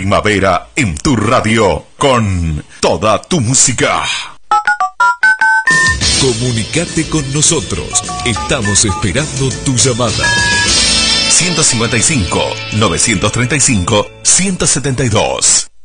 primavera en tu radio con toda tu música. Comunicate con nosotros. Estamos esperando tu llamada. 155 935 172